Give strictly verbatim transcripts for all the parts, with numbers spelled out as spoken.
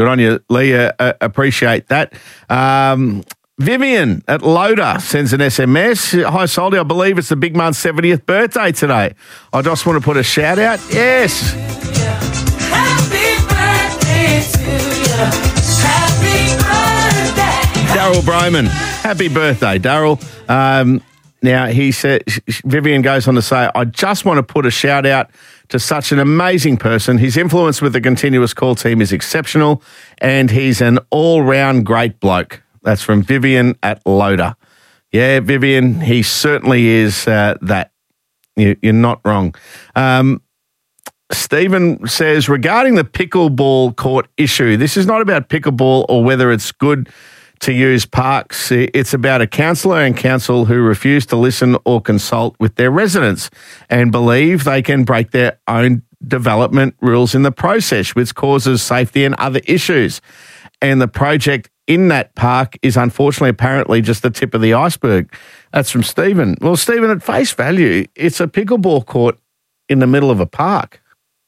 Good on you, Leah. Uh, appreciate that. Um, Vivian at Loader sends an S M S. Hi, Soldy. I believe it's the big man's seventieth birthday today. I just want to put a shout out. Yes. Happy birthday to you. Happy birthday. Daryl Broman. Happy birthday, Daryl. Um, now, he said, Vivian goes on to say, I just want to put a shout out to such an amazing person. His influence with the Continuous Call team is exceptional, and he's an all-round great bloke. That's from Vivian at Loader. Yeah, Vivian, he certainly is uh, that. You, you're not wrong. Um, Stephen says, regarding the pickleball court issue, this is not about pickleball or whether it's good to use parks. It's about a councillor and council who refuse to listen or consult with their residents and believe they can break their own development rules in the process, which causes safety and other issues. And the project in that park is unfortunately apparently just the tip of the iceberg. That's from Stephen. Well, Stephen, at face value, it's a pickleball court in the middle of a park.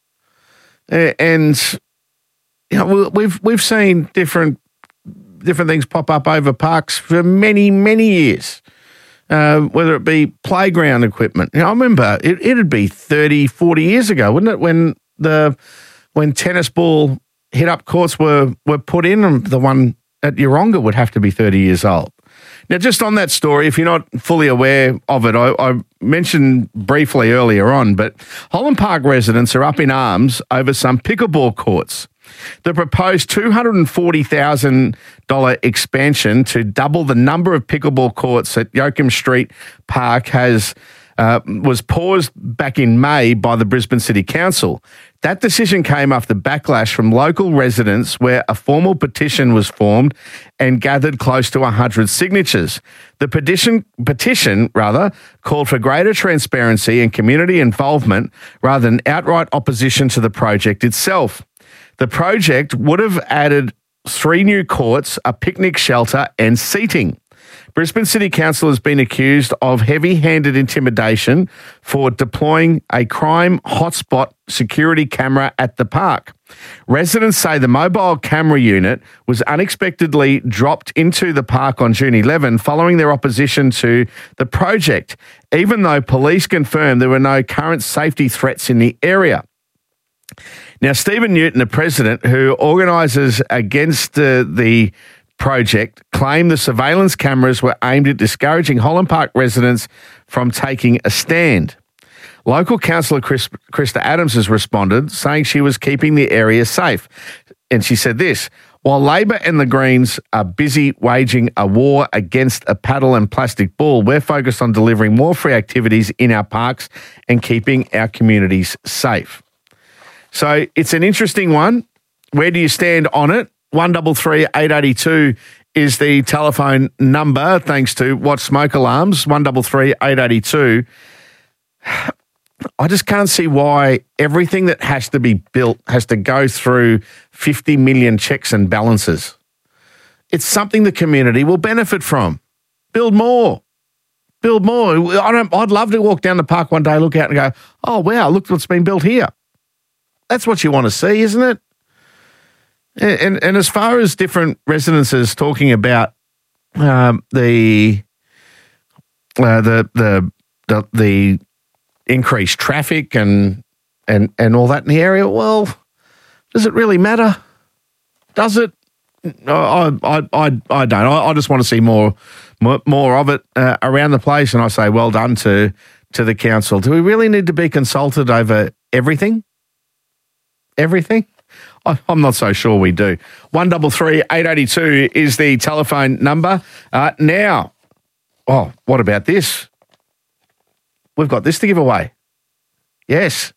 And you know, we've we've seen different different things pop up over parks for many, many years, uh, whether it be playground equipment. You know, I remember it, it'd be thirty, forty years ago, wouldn't it, when the when tennis ball hit-up courts were, were put in, and the one at Yeronga would have to be thirty years old. Now, just on that story, if you're not fully aware of it, I, I mentioned briefly earlier on, but Holland Park residents are up in arms over some pickleball courts. The proposed two hundred forty thousand dollars expansion to double the number of pickleball courts at Yoakum Street Park has uh, was paused back in May by the Brisbane City Council. That decision came after backlash from local residents where a formal petition was formed and gathered close to one hundred signatures. The petition, petition rather, called for greater transparency and community involvement rather than outright opposition to the project itself. The project would have added three new courts, a picnic shelter and seating. Brisbane City Council has been accused of heavy-handed intimidation for deploying a crime hotspot security camera at the park. Residents say the mobile camera unit was unexpectedly dropped into the park on June eleventh following their opposition to the project, even though police confirmed there were no current safety threats in the area. Now, Stephen Newton, the president, who organises against uh, the project, claimed the surveillance cameras were aimed at discouraging Holland Park residents from taking a stand. Local councillor Chris, Krista Adams has responded, saying she was keeping the area safe. And she said this, while Labor and the Greens are busy waging a war against a paddle and plastic ball, we're focused on delivering more free activities in our parks and keeping our communities safe. So it's an interesting one. Where do you stand on it? one three three, eight eight two is the telephone number, thanks to Watch Smoke Alarms, one three three, eight eight two. I just can't see why everything that has to be built has to go through fifty million checks and balances. It's something the community will benefit from. Build more. Build more. I don't, I'd love to walk down the park one day, look out and go, oh, wow, look what's been built here. That's what you want to see, isn't it? And and, and as far as different residences talking about um, the, uh, the the the the increased traffic and and and all that in the area, well, does it really matter? Does it? I I I I don't. I, I just want to see more more, more of it uh, around the place, and I say well done to to the council. Do we really need to be consulted over everything? Everything? I, I'm not so sure we do. one three three, eight eight two is the telephone number. Uh, now, oh, what about this? We've got this to give away. Yes.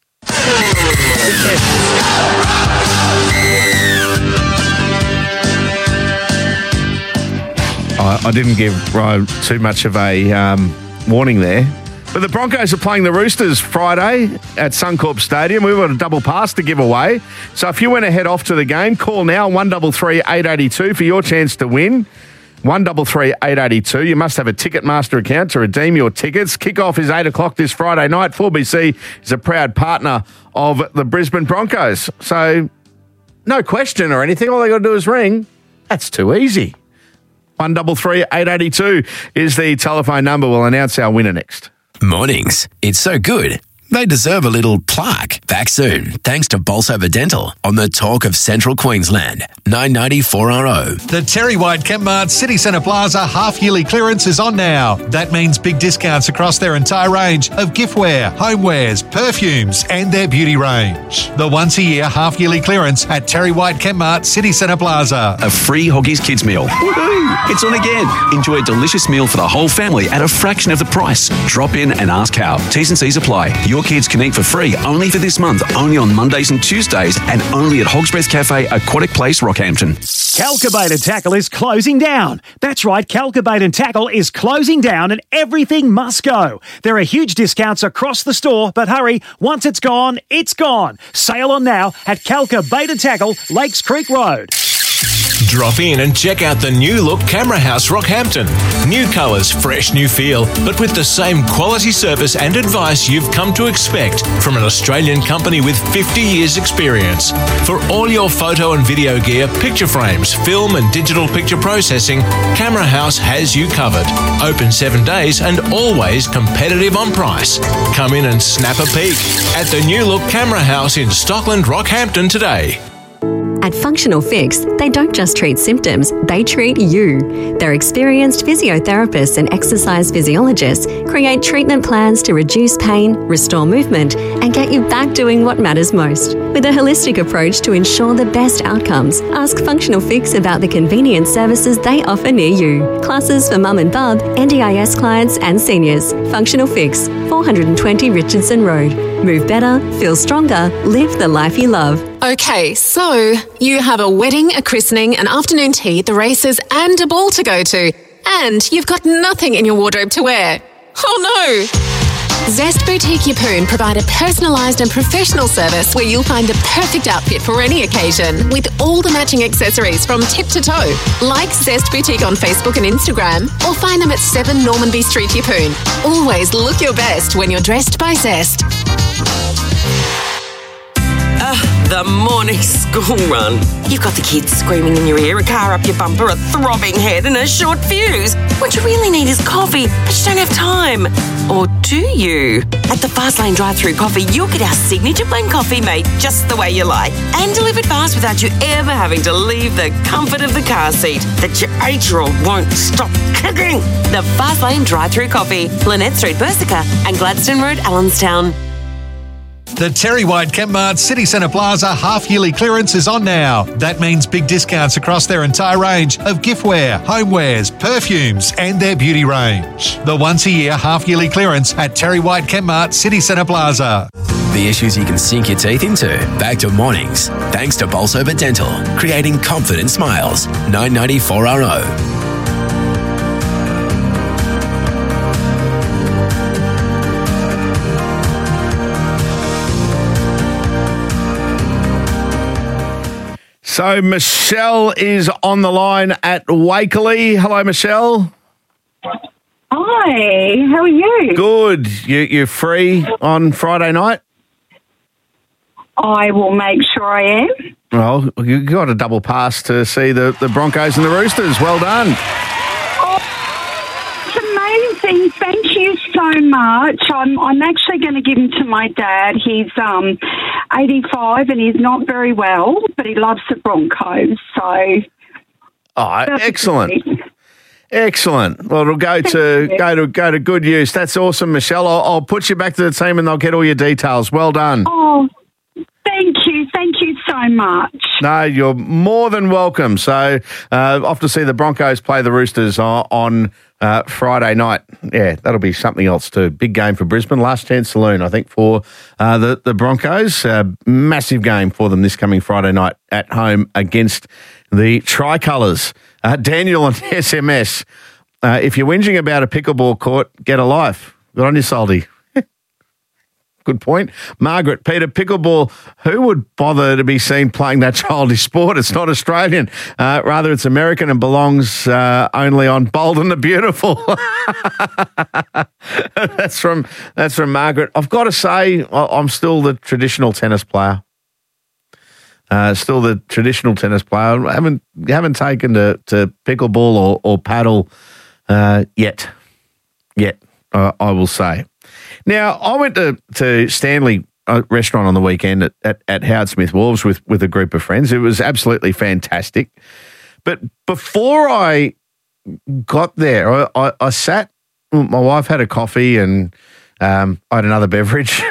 Yes. I, I didn't give Ryan too much of a um, warning there. But the Broncos are playing the Roosters Friday at Suncorp Stadium. We've got a double pass to give away. So if you want to head off to the game, call now one three three, eight eight two for your chance to win. one three three, eight eight two. You must have a Ticketmaster account to redeem your tickets. Kickoff is eight o'clock this Friday night. four B C is a proud partner of the Brisbane Broncos. So No question or anything. All they got to do is ring. That's too easy. One double three eight eighty two is the telephone number. We'll announce our winner next. Mornings. It's so good. They deserve a little plaque. Back soon, thanks to Bolsover Dental on the Talk of Central Queensland. nine ninety-four R O. The Terry White Chemmart City Centre Plaza half-yearly clearance is on now. That means big discounts across their entire range of giftware, homewares, perfumes and their beauty range. The once-a-year half-yearly clearance at Terry White Chemmart City Centre Plaza. A free Hoggies Kids meal. Woohoo! It's on again. Enjoy a delicious meal for the whole family at a fraction of the price. Drop in and ask how. T's and C's apply. Your kids can eat for free only for this month, only on Mondays and Tuesdays, and only at Hog's Breath Cafe, Aquatic Place, Rockhampton. Calcubait and Tackle is closing down. That's right, Calcubait and Tackle is closing down and everything must go. There are huge discounts across the store, but hurry, once it's gone, it's gone. Sail on now at Calcubait and Tackle, Lakes Creek Road. Drop in and check out the new look Camera House Rockhampton. New colours, fresh new feel, but with the same quality service and advice you've come to expect from an Australian company with fifty years experience. For all your photo and video gear, picture frames, film and digital picture processing, Camera House has you covered. Open seven days and always competitive on price. Come in and snap a peek at the new look Camera House in Stockland, Rockhampton today. At Functional Fix, they don't just treat symptoms, they treat you. Their experienced physiotherapists and exercise physiologists create treatment plans to reduce pain, restore movement, and get you back doing what matters most. With a holistic approach to ensure the best outcomes, ask Functional Fix about the convenient services they offer near you. Classes for mum and bub, N D I S clients and seniors. Functional Fix, four twenty Richardson Road. Move better, feel stronger, live the life you love. Okay, so you have a wedding, a christening, an afternoon tea, the races, and a ball to go to. And you've got nothing in your wardrobe to wear. Oh no! Zest Boutique Yeppoon provide a personalised and professional service where you'll find the perfect outfit for any occasion with all the matching accessories from tip to toe. Like Zest Boutique on Facebook and Instagram or find them at seven Normanby Street, Yeppoon. Always look your best when you're dressed by Zest. Uh, the morning school run. You've got the kids screaming in your ear, a car up your bumper, a throbbing head and a short fuse. What you really need is coffee, but you don't have time. Or do you? At the Fastlane drive-through coffee, you'll get our signature blend coffee made just the way you like and delivered fast without you ever having to leave the comfort of the car seat that your eight-year-old won't stop kicking. The Fastlane drive-through coffee, Lynette Street, Bersica and Gladstone Road, Allenstown. The Terry White Chemmart City Centre Plaza half-yearly clearance is on now. That means big discounts across their entire range of giftware, homewares, perfumes and their beauty range. The once-a-year half-yearly clearance at Terry White Chemmart City Centre Plaza. The issues you can sink your teeth into. Back to mornings. Thanks to Bolsover Dental. Creating confident smiles. nine ninety-four R O. So Michelle is on the line at Wakeley. Hello, Michelle. Hi, how are you? Good. You, you're free on Friday night? I will make sure I am. Well, you got a double pass to see the, the Broncos and the Roosters. Well done. Oh, it's amazing. Thank you so much. I'm, I'm actually going to give him to my dad. He's um, eighty-five and he's not very well, but he loves the Broncos. So, oh, excellent. Excellent. Well, it'll go to go to go to good use. That's awesome, Michelle. I'll, I'll put you back to the team and they'll get all your details. Well done. Oh, thank you. Thank you so much. No, you're more than welcome. So, uh, off to see the Broncos play the Roosters on, on uh, Friday night. Yeah, that'll be something else too. Big game for Brisbane. Last chance saloon, I think, for uh, the, the Broncos. Uh, massive game for them this coming Friday night at home against the Tricolours. Uh, Daniel on S M S, uh, if you're whinging about a pickleball court, get a life. Good on you, Salty. Good point. Margaret, Peter, pickleball, who would bother to be seen playing that childish sport? It's not Australian. Uh, rather, it's American and belongs uh, only on Bold and the Beautiful. that's from that's from Margaret. I've got to say, I'm still the traditional tennis player. Uh, still the traditional tennis player. I haven't haven't taken to, to pickleball or, or paddle uh, yet. Yet, uh, I will say. Now, I went to, to Stanley uh, restaurant on the weekend at, at, at Howard Smith Wharves with, with a group of friends. It was absolutely fantastic. But before I got there, I, I, I sat, my wife had a coffee and um, I had another beverage.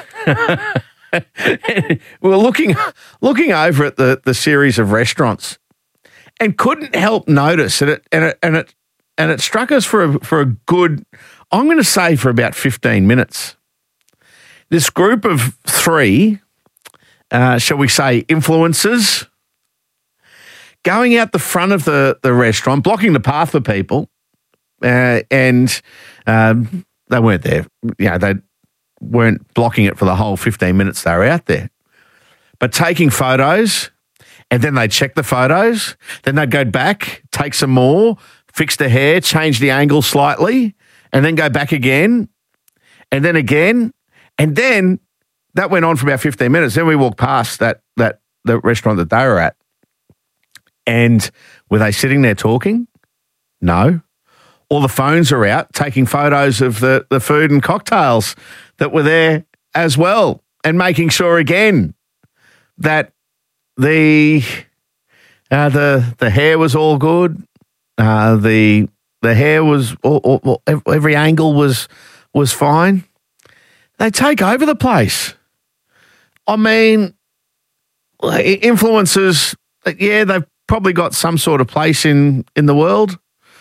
we were looking looking over at the, the series of restaurants and couldn't help notice and it and it and it and it struck us for a for a good, I'm going to say for about fifteen minutes. This group of three, uh, shall we say, influencers, going out the front of the, the restaurant, blocking the path for people, uh, and um, they weren't there. You know, they weren't blocking it for the whole fifteen minutes they were out there, but taking photos, and then they'd check the photos, then they'd go back, take some more, fix the hair, change the angle slightly, and then go back again, and then again, and then that went on for about fifteen minutes. Then we walked past that that the restaurant that they were at, and were they sitting there talking? No. All the phones are out, taking photos of the, the food and cocktails that were there as well, and making sure again that the uh, the the hair was all good, uh, the the hair was all, all, all, every angle was was fine. They take over the place. I mean, influencers, yeah, they've probably got some sort of place in in the world.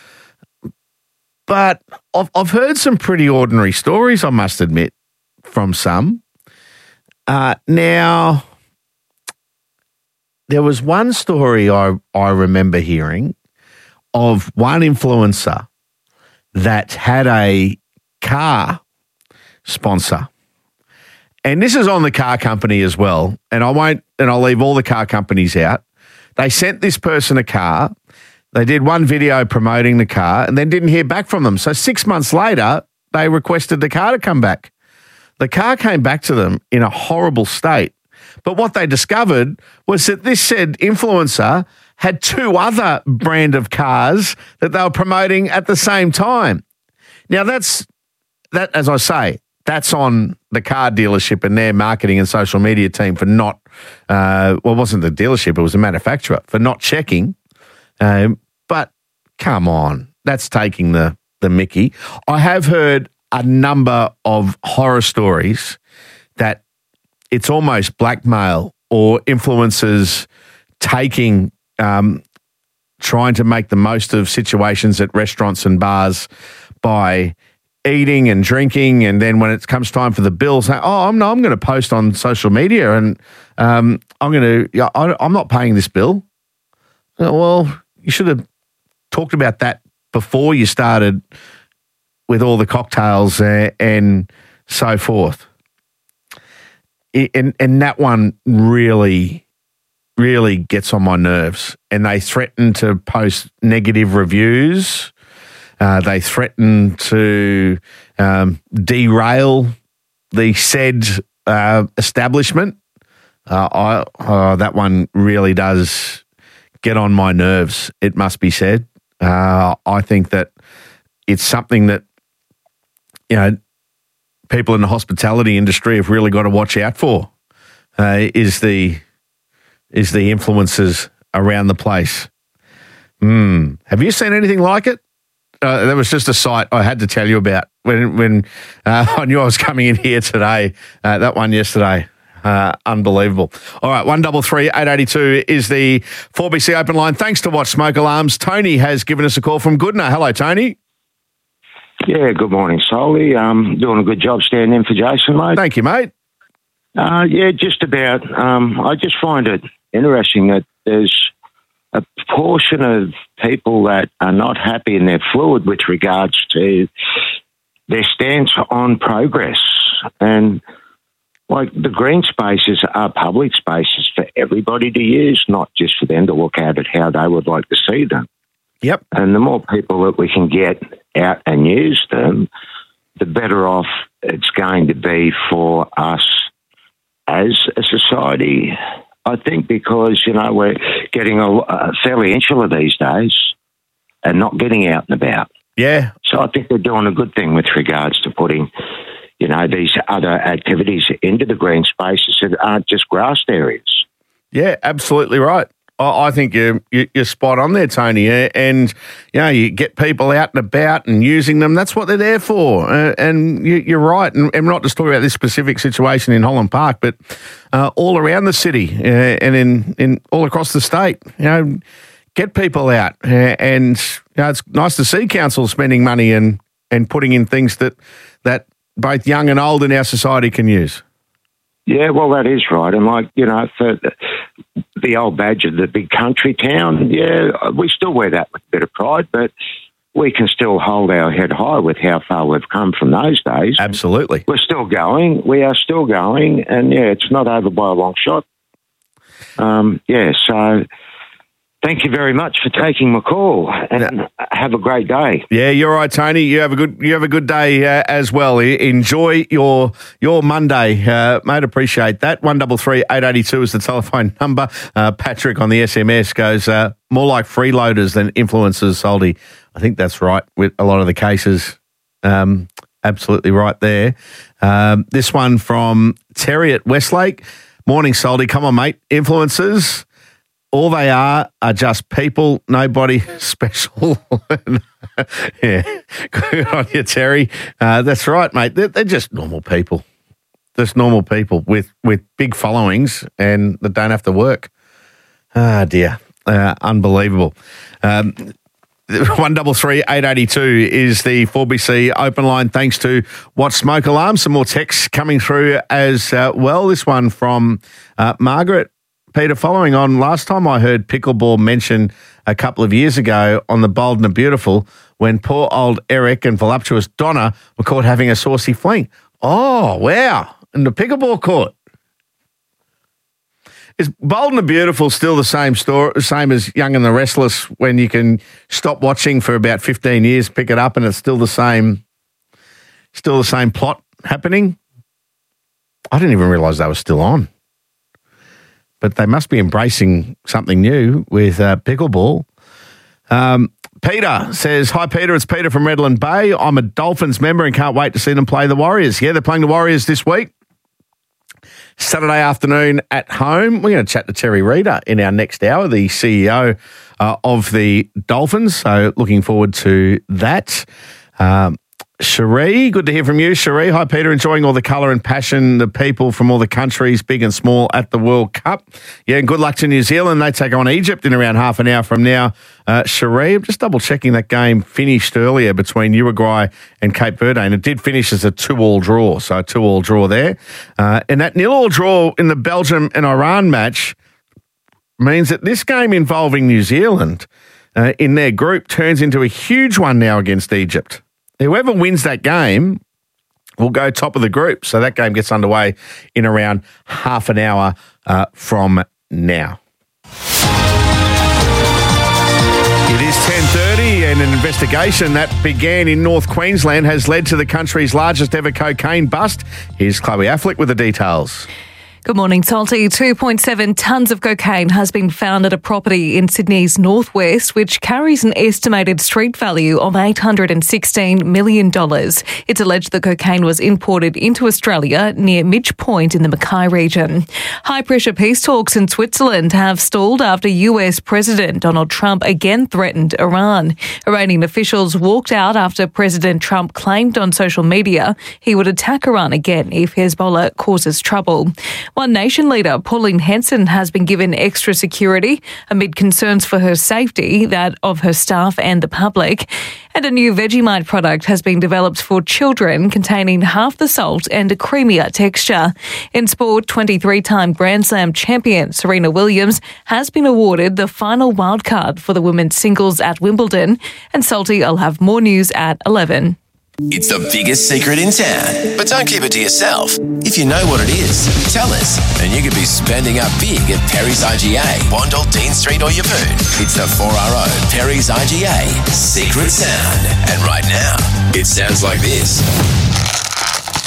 But I've, I've heard some pretty ordinary stories, I must admit, from some. Uh, now, there was one story I, I remember hearing of one influencer that had a car sponsor. And this is on the car company as well. And I won't, and I'll leave all the car companies out. They sent this person a car. They did one video promoting the car and then didn't hear back from them. So six months later, they requested the car to come back. The car came back to them in a horrible state. But what they discovered was that this said influencer had two other brand of cars that they were promoting at the same time. Now, that's, that, as I say, that's on the car dealership and their marketing and social media team for not, uh, well, it wasn't the dealership, it was the manufacturer, for not checking. Um, but come on, that's taking the, the mickey. I have heard a number of horror stories that it's almost blackmail or influencers taking, um, trying to make the most of situations at restaurants and bars by eating and drinking, and then when it comes time for the bill, say, "Oh, I'm no, I'm going to post on social media, and um, I'm going to, I'm not paying this bill." Well, you should have talked about that before you started with all the cocktails uh, and so forth. And and that one really, really gets on my nerves. And they threaten to post negative reviews. Uh, they threaten to um, derail the said uh, establishment. Uh, I, uh, that one really does get on my nerves, it must be said. Uh, I think that it's something that, you know, people in the hospitality industry have really got to watch out for, uh, is the is the influences around the place. Mm. Have you seen anything like it? Uh, there was just a site I had to tell you about when when uh, I knew I was coming in here today. Uh, that one yesterday. Uh, unbelievable. All right, one double three eight eighty two is the four B C open line. Thanks to Watch Smoke Alarms. Tony has given us a call from Goodna. Hello, Tony. Yeah, good morning, Solly. Um, doing a good job standing in for Jason, mate. Thank you, mate. Uh, yeah, just about. Um, I just find it interesting that there's a portion of people that are not happy and they're fluid with regards to their stance on progress. And like the green spaces are public spaces for everybody to use, not just for them to look at it how they would like to see them. Yep. And the more people that we can get out and use them, the better off it's going to be for us as a society I think because, you know, we're getting a, uh, fairly insular these days and not getting out and about. Yeah. So I think they're doing a good thing with regards to putting, you know, these other activities into the green spaces that aren't just grassed areas. Yeah, absolutely right. I I think you're, you're spot on there, Tony. And, you know, you get people out and about and using them. That's what they're there for. Uh, and you, you're right. And, and not just talking about this specific situation in Holland Park, but uh, all around the city uh, and in, in all across the state. You know, get people out. Uh, and you know, it's nice to see council spending money and, and putting in things that that both young and old in our society can use. Yeah, well, that is right. And like, you know, for the, the old badge of the big country town, yeah, we still wear that with a bit of pride, but we can still hold our head high with how far we've come from those days. Absolutely. We're still going. We are still going. And, yeah, it's not over by a long shot. Um, yeah, so thank you very much for taking my call, and have a great day. Yeah, you're right, Tony. You have a good you have a good day uh, as well. Enjoy your your Monday, uh, mate. Appreciate that. One double three eight eighty two is the telephone number. Uh, Patrick on the S M S goes uh, more like freeloaders than influencers. Salty, I think that's right with a lot of the cases. Um, absolutely right there. Um, this one from Terry at Westlake. Morning, Salty. Come on, mate. Influencers. All they are are just people, nobody special. Yeah, good on you, Terry. Uh, that's right, mate. They're, they're just normal people, just normal people with, with big followings and that don't have to work. Ah, dear, uh, unbelievable. Um, One double three eight eighty two is the four B C open line. Thanks to Watch Smoke Alarm. Some more texts coming through as uh, well. This one from uh, Margaret. Peter, following on, last time I heard pickleball mentioned a couple of years ago on the Bold and the Beautiful when poor old Eric and voluptuous Donna were caught having a saucy fling. Oh, wow. In the pickleball court. Is Bold and the Beautiful still the same story, same as Young and the Restless, when you can stop watching for about fifteen years, pick it up, and it's still the same, still the same plot happening? I didn't even realise they were still on. But they must be embracing something new with uh, pickleball. Um, Peter says, hi, Peter. It's Peter from Redland Bay. I'm a Dolphins member and can't wait to see them play the Warriors. Yeah, they're playing the Warriors this week. Saturday afternoon at home. We're going to chat to Terry Reader in our next hour, the C E O uh, of the Dolphins. So looking forward to that. Um, Cherie, good to hear from you, Cherie. Hi, Peter. Enjoying all the colour and passion, the people from all the countries, big and small, at the World Cup. Yeah, and good luck to New Zealand. They take on Egypt in around half an hour from now. Uh, Cherie, I'm just double-checking that game finished earlier between Uruguay and Cape Verde, and it did finish as a two-all draw, so a two-all draw there. Uh, and that nil-all draw in the Belgium and Iran match means that this game involving New Zealand uh, in their group turns into a huge one now against Egypt. Whoever wins that game will go top of the group. So that game gets underway in around half an hour uh, from now. It is ten thirty and an investigation that began in North Queensland has led to the country's largest ever cocaine bust. Here's Chloe Affleck with the details. Good morning, Salty. two point seven tonnes of cocaine has been found at a property in Sydney's northwest, which carries an estimated street value of eight hundred sixteen million dollars. It's alleged the cocaine was imported into Australia near Midge Point in the Mackay region. High-pressure peace talks in Switzerland have stalled after U S President Donald Trump again threatened Iran. Iranian officials walked out after President Trump claimed on social media he would attack Iran again if Hezbollah causes trouble. One Nation leader, Pauline Hanson, has been given extra security amid concerns for her safety, that of her staff and the public. And a new Vegemite product has been developed for children containing half the salt and a creamier texture. In sport, twenty-three-time Grand Slam champion Serena Williams has been awarded the final wildcard for the women's singles at Wimbledon. And Salty, I'll have more news at eleven. It's the biggest secret in town, but don't keep it to yourself. If you know what it is, tell us, and you could be spending up big at Perry's I G A, Wandle, Dean Street or Yeppoon. It's the four R O Perry's I G A Secret Sound. And right now, it sounds like this.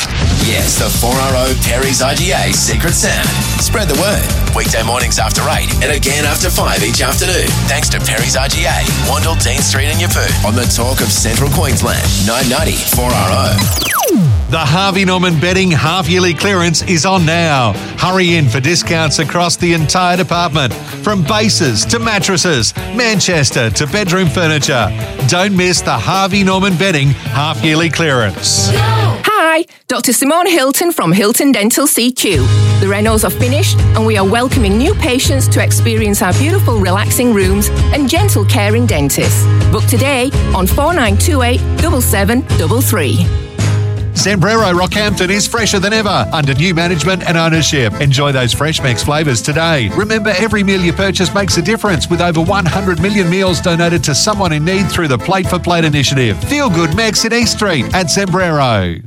Yes, the four R O Perry's I G A secret sound. Spread the word. Weekday mornings after eight and again after five each afternoon. Thanks to Perry's I G A, Wandle, Dean Street and Yeppoon on the Talk of Central Queensland. nine ninety four R O. The Harvey Norman Bedding half-yearly clearance is on now. Hurry in for discounts across the entire department, from bases to mattresses, Manchester to bedroom furniture. Don't miss the Harvey Norman Bedding half-yearly clearance. Hi, Doctor Simone Hilton from Hilton Dental C Q. The renos are finished and we are welcoming new patients to experience our beautiful relaxing rooms and gentle caring dentists. Book today on four nine two eight, seven seven three three. Zambrero Rockhampton is fresher than ever under new management and ownership. Enjoy those Fresh Mex flavours today. Remember, every meal you purchase makes a difference, with over one hundred million meals donated to someone in need through the Plate for Plate initiative. Feel Good Mex in East Street at Zambrero.